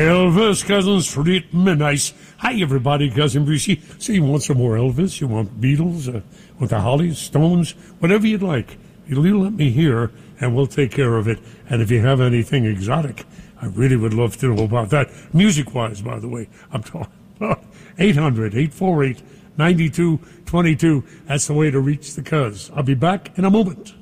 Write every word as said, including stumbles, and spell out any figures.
Elvis, Cousin Street Midnight. Hi, everybody, Cousin Brucey. So you want some more Elvis? You want Beatles? Uh, want the Hollies, Stones? Whatever you'd like. You let me hear, and we'll take care of it. And if you have anything exotic, I really would love to know about that. Music-wise, by the way, I'm talking about eight hundred, eight four eight, nine two two two. That's the way to reach the Cuz. I'll be back in a moment.